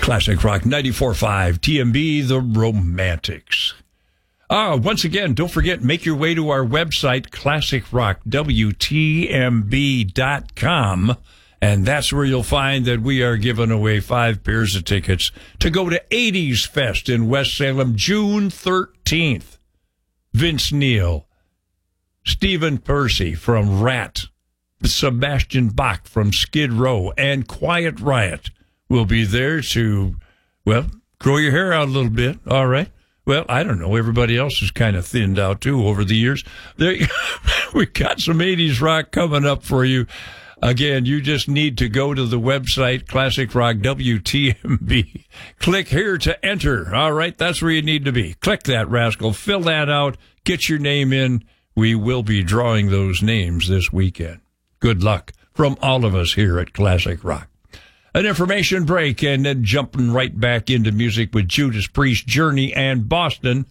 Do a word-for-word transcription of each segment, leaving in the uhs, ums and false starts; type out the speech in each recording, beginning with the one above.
Classic Rock ninety-four point five, T M B, The Romantics. Ah, once again, don't forget, make your way to our website, classic rock w t m b dot com, and that's where you'll find that we are giving away five pairs of tickets to go to eighties Fest in West Salem, June thirteenth. Vince Neil, Stephen Percy from Rat, Sebastian Bach from Skid Row, and Quiet Riot will be there to, well, grow your hair out a little bit, all right? Well, I don't know. Everybody else is kind of thinned out, too, over the years. There, we got some eighties rock coming up for you. Again, you just need to go to the website, Classic Rock W T M B. Click here to enter. All right, that's where you need to be. Click that, rascal. Fill that out. Get your name in. We will be drawing those names this weekend. Good luck from all of us here at Classic Rock. An information break, and then jumping right back into music with Judas Priest, Journey, and Boston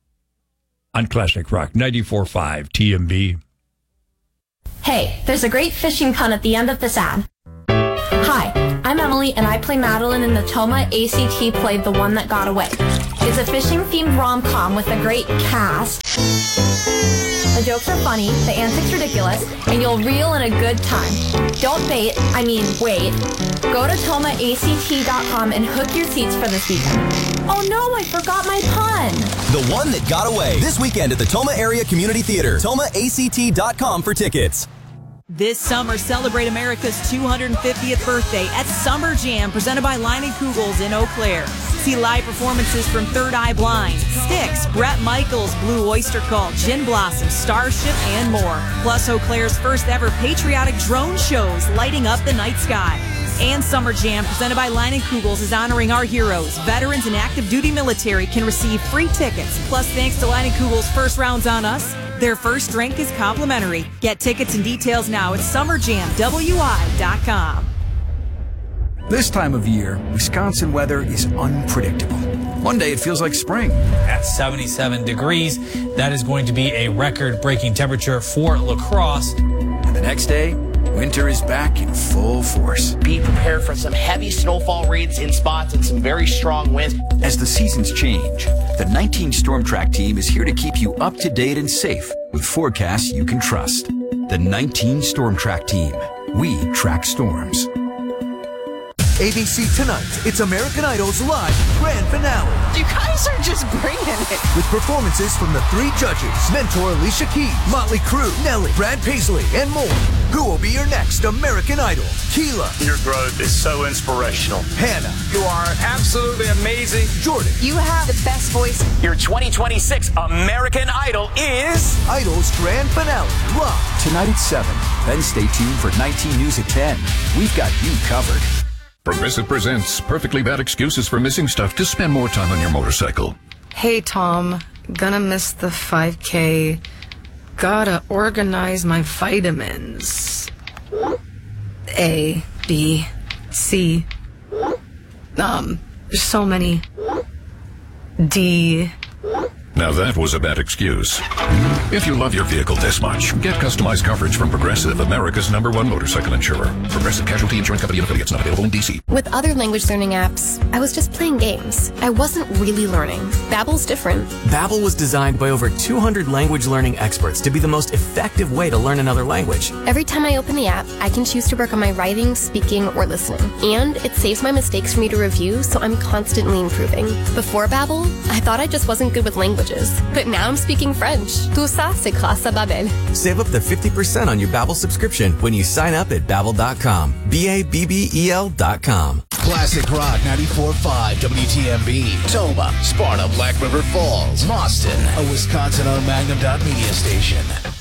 on Classic Rock ninety-four point five T M B. Hey, there's a great fishing pun at the end of this ad. Hi, I'm Emily, and I play Madeline in the Toma A C T play The One That Got Away. It's a fishing-themed rom-com with a great cast. The jokes are funny, the antics ridiculous, and you'll reel in a good time. Don't bait, I mean wait. Go to toma a c t dot com and hook your seats for this weekend. Oh no, I forgot my pun. The One That Got Away, this weekend at the Toma Area Community Theater. toma a c t dot com for tickets. This summer, celebrate America's two hundred fiftieth birthday at Summer Jam, presented by Lion Kugels in Eau Claire. See live performances from Third Eye Blind, Styx, Bret Michaels, Blue Oyster Cult, Gin Blossom, Starship, and more. Plus Eau Claire's first ever patriotic drone shows lighting up the night sky. And Summer Jam, presented by Lion Kugels, is honoring our heroes. Veterans and active duty military can receive free tickets. Plus, thanks to Lion Kugels' First Rounds on Us, their first drink is complimentary. Get tickets and details now at summer jam w i dot com. This time of year, Wisconsin weather is unpredictable. One day it feels like spring. At seventy-seven degrees, that is going to be a record-breaking temperature for La Crosse. And the next day, winter is back in full force. Be prepared for some heavy snowfall rains in spots and some very strong winds. As the seasons change, the nineteen Storm Track team is here to keep you up to date and safe with forecasts you can trust. The nineteen Storm Track team. We track storms. A B C tonight, it's American Idol's live grand finale. You guys are just bringing it. With performances from the three judges, mentor Alicia Keys, Motley Crue, Nelly, Brad Paisley, and more. Who will be your next American Idol? Keela. Your growth is so inspirational. Hannah. You are absolutely amazing. Jordan. You have the best voice. Your twenty twenty-six American Idol is... Idol's grand finale, live. Tonight at seven. Then stay tuned for nineteen News at ten. We've got you covered. Progressive presents perfectly bad excuses for missing stuff to spend more time on your motorcycle. Hey, Tom. Gonna miss the five K. Gotta organize my vitamins. A, B, C. Um, there's so many. D. Now that was a bad excuse. If you love your vehicle this much, get customized coverage from Progressive, America's number one motorcycle insurer. Progressive Casualty Insurance Company and affiliates, not available in D C. With other language learning apps, I was just playing games. I wasn't really learning. Babbel's different. Babbel was designed by over two hundred language learning experts to be the most effective way to learn another language. Every time I open the app, I can choose to work on my writing, speaking, or listening. And it saves my mistakes for me to review, so I'm constantly improving. Before Babbel, I thought I just wasn't good with languages. But now I'm speaking French. Tout ça, c'est grâce à Babbel. Save up to fifty percent on your Babbel subscription when you sign up at babbel dot com. B A B B E L dot com. Classic Rock ninety-four point five W T M B. Toma, Sparta, Black River Falls, Boston. A Wisconsin-owned Magnum Dot Media station.